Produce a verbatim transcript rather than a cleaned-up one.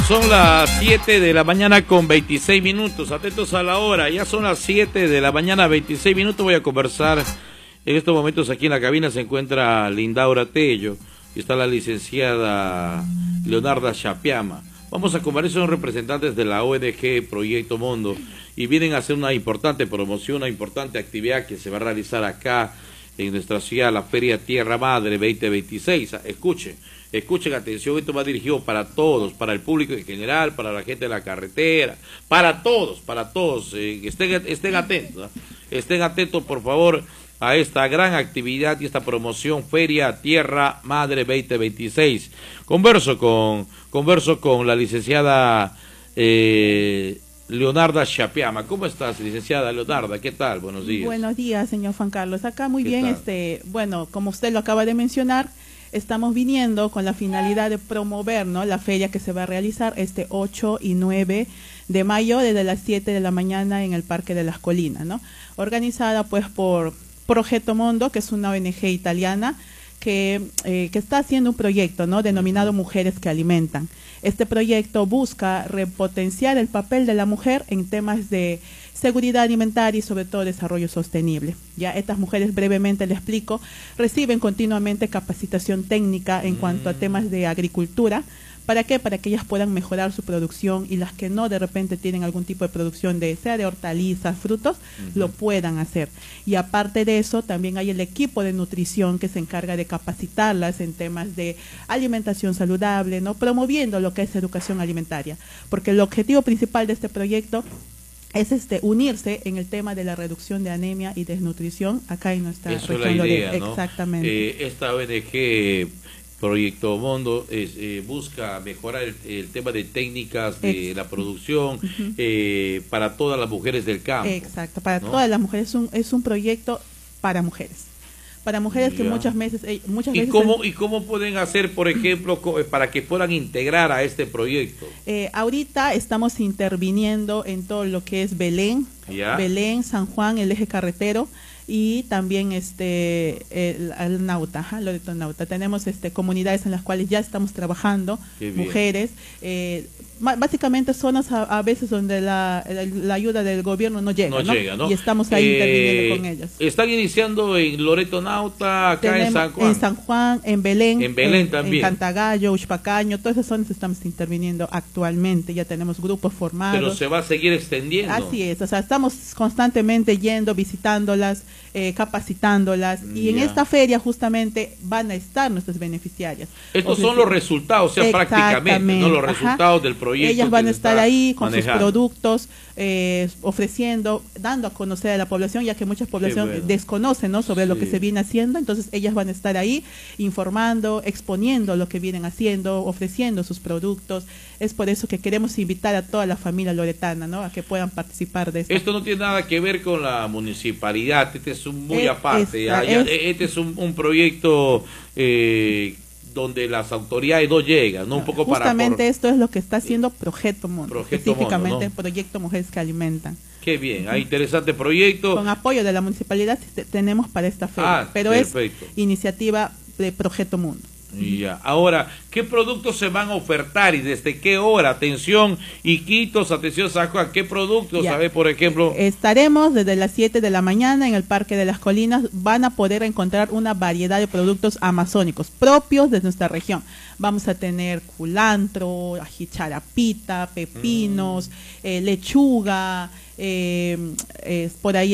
Son las siete de la mañana con veintiséis minutos. Atentos a la hora. Ya son las siete de la mañana, veintiséis minutos. Voy a conversar. En estos momentos aquí en la cabina se encuentra Lindaura Tello y está la licenciada Leonarda Chapiama. Vamos a conversar con representantes de la O N G Proyecto Mundo y vienen a hacer una importante promoción, una importante actividad que se va a realizar acá en nuestra ciudad, la Feria Tierra Madre veinte veintiséis. Escuchen, escuchen, atención, esto va dirigido para todos, para el público en general, para la gente de la carretera, para todos, para todos, eh, estén, estén atentos, ¿eh? estén atentos por favor a esta gran actividad y esta promoción Feria Tierra Madre veinte veintiséis. Converso con, converso con la licenciada eh, Leonarda Chapiama. ¿Cómo estás, licenciada Leonarda? ¿Qué tal? Buenos días. Buenos días, señor Juan Carlos. Acá muy bien, tal? este, bueno, como usted lo acaba de mencionar, estamos viniendo con la finalidad de promover, ¿no?, la feria que se va a realizar este ocho y nueve de mayo desde las siete de la mañana en el Parque de las Colinas, ¿no? Organizada pues por Progetto Mondo, que es una O N G italiana que, eh, que está haciendo un proyecto, ¿no?, denominado Mujeres que Alimentan. Este proyecto busca repotenciar el papel de la mujer en temas de seguridad alimentaria y sobre todo desarrollo sostenible. Ya estas mujeres, brevemente le explico, reciben continuamente capacitación técnica en cuanto a temas de agricultura. ¿Para qué? Para que ellas puedan mejorar su producción y las que no de repente tienen algún tipo de producción, de sea de hortalizas, frutos, uh-huh. lo puedan hacer. Y aparte de eso, también hay el equipo de nutrición que se encarga de capacitarlas en temas de alimentación saludable, ¿no?, promoviendo lo que es educación alimentaria. Porque el objetivo principal de este proyecto es este unirse en el tema de la reducción de anemia y desnutrición acá en nuestra Eso región. es la idea, de, ¿no? Exactamente. Eh, esta O N G Proyecto Mundo es, eh, busca mejorar el, el tema de técnicas de Ex la producción uh-huh. eh, para todas las mujeres del campo. Exacto, para ¿no? todas las mujeres. Es un, es un proyecto para mujeres. Para mujeres ya. que muchas veces... Eh, muchas ¿Y, veces cómo, ¿Y cómo pueden hacer, por ejemplo, para que puedan integrar a este proyecto? Eh, ahorita estamos interviniendo en todo lo que es Belén, ¿Ya? Belén, San Juan, el eje carretero, y también este el, el Nauta, ¿ja? Loreto Nauta. Tenemos este comunidades en las cuales ya estamos trabajando, mujeres, eh, básicamente zonas a, a veces donde la, la, la ayuda del gobierno no llega, no ¿no? llega, ¿no? Y estamos ahí eh, interviniendo con ellas. Están iniciando en Loreto Nauta, acá Tenemos, en San Juan. En San Juan, en Belén, en Belén en, también. En Cantagallo, Uxpacaño, todas esas zonas estamos interviniendo actualmente. Ya tenemos grupos formados. Pero se va a seguir extendiendo. Así es, o sea, estamos constantemente yendo, visitándolas, eh, capacitándolas, y en esta feria justamente van a estar nuestras beneficiarias. Estos son los resultados, o sea, prácticamente, ¿no?, los resultados Ajá. del proyecto. Ellas van a estar ahí con manejando. sus productos, eh, ofreciendo, dando a conocer a la población, ya que mucha población bueno. desconoce, ¿no?, sobre sí. lo que se viene haciendo. Entonces ellas van a estar ahí informando, exponiendo lo que vienen haciendo, ofreciendo sus productos. Es por eso que queremos invitar a toda la familia loretana, ¿no?, a que puedan participar de esto. Esto no tiene nada que ver con la municipalidad, este es un muy es, aparte, esta, ya, es, este es un, un proyecto eh, donde las autoridades no llegan, ¿no? Un poco justamente para, por, esto es lo que está haciendo Progetto Mundo, Progetto específicamente Mundo, ¿no? Proyecto Mujeres que Alimentan. Qué bien, hay interesante proyecto. Con apoyo de la municipalidad tenemos para esta feria, ah, pero perfecto. Es iniciativa de Progetto Mundo. Ya. Ahora, ¿qué productos se van a ofertar y desde qué hora? Atención, Iquitos, atención, San Juan, ¿qué productos? A ver, por ejemplo. Estaremos desde las siete de la mañana en el Parque de las Colinas. Van a poder encontrar una variedad de productos amazónicos propios de nuestra región. Vamos a tener culantro, ají charapita, pepinos, mm. eh, lechuga, eh, eh, por ahí